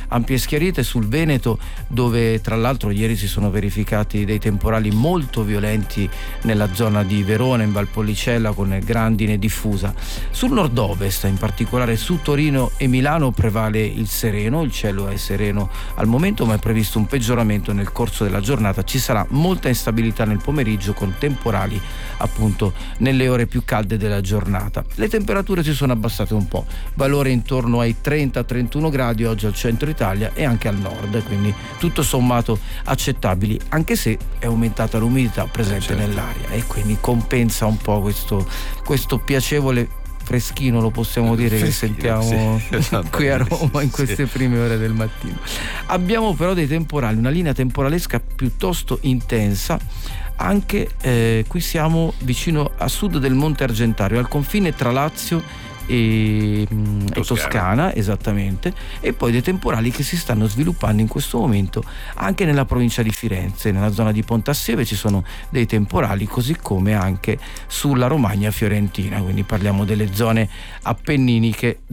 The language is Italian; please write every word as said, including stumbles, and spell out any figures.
ampie schiarite sul Veneto, dove tra l'altro ieri si sono verificati dei temporali molto violenti nella zona di Verona, in Valpolicella, con grandine diffusa. Sul nord-ovest, in particolare su Torino e Milano, prevale il sereno, il cielo è sereno al momento, ma è previsto un peggioramento nel corso della giornata. Ci sarà molta instabilità nel pomeriggio, con temporali appunto nelle ore più calde della giornata. Le temperature si sono abbassate un po', valore intorno ai trenta trentuno gradi oggi al centro Italia e anche al nord, quindi tutto sommato accettabili, anche se è aumentata l'umidità presente certo. nell'aria, e quindi compensa un po' questo, questo piacevole freschino, lo possiamo dire, freschino, che sentiamo sì, qui a Roma in queste sì. prime ore del mattino. Abbiamo però dei temporali, una linea temporalesca piuttosto intensa. Anche eh, qui siamo vicino a sud del Monte Argentario, al confine tra Lazio e, Toscana. e Toscana, esattamente, e poi dei temporali che si stanno sviluppando in questo momento anche nella provincia di Firenze, nella zona di Pontassieve ci sono dei temporali, così come anche sulla Romagna fiorentina, quindi parliamo delle zone appenniniche